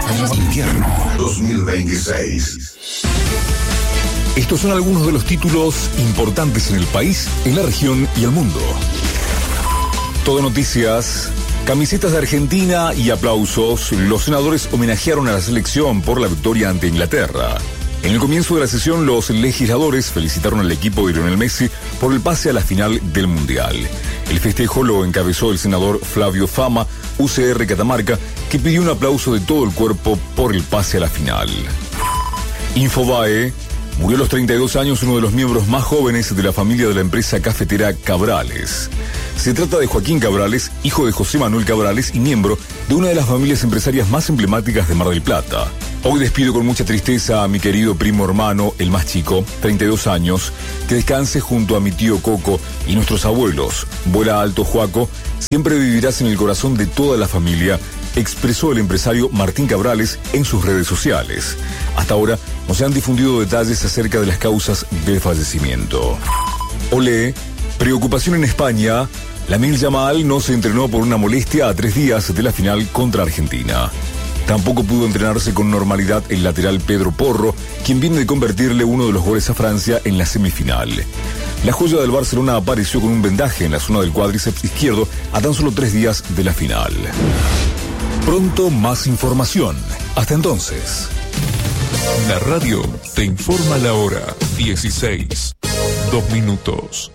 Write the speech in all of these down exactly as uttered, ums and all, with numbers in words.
Invierno dos mil veintiséis. Estos son algunos de los títulos importantes en el país, en la región y el mundo. Todo Noticias. Camisetas de Argentina y aplausos. Los senadores homenajearon a la selección por la victoria ante Inglaterra. En el comienzo de la sesión, los legisladores felicitaron al equipo de Lionel Messi por el pase a la final del Mundial. El festejo lo encabezó el senador Flavio Fama, U C R Catamarca, que pidió un aplauso de todo el cuerpo por el pase a la final. Infobae. Murió a los treinta y dos años uno de los miembros más jóvenes de la familia de la empresa cafetera Cabrales. Se trata de Joaquín Cabrales, hijo de José Manuel Cabrales y miembro de una de las familias empresarias más emblemáticas de Mar del Plata. Hoy despido con mucha tristeza a mi querido primo hermano, el más chico, treinta y dos años, que descanse junto a mi tío Coco y nuestros abuelos. Vuela alto, Joaco, siempre vivirás en el corazón de toda la familia, expresó el empresario Martín Cabrales en sus redes sociales. Hasta ahora no se han difundido detalles acerca de las causas del fallecimiento. Olé, preocupación en España. Lamine Yamal no se entrenó por una molestia a tres días de la final contra Argentina. Tampoco pudo entrenarse con normalidad el lateral Pedro Porro, quien viene de convertirle uno de los goles a Francia en la semifinal. La joya del Barcelona apareció con un vendaje en la zona del cuádriceps izquierdo a tan solo tres días de la final. Pronto más información. Hasta entonces. La radio te informa la hora dieciséis, dos minutos.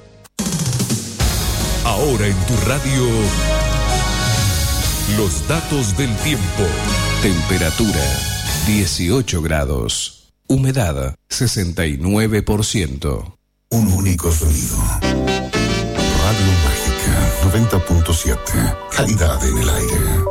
Ahora en tu radio, los datos del tiempo. Temperatura dieciocho grados. Humedad sesenta y nueve por ciento. Un único sonido. Radio Mágica noventa punto siete. Calidad en el aire.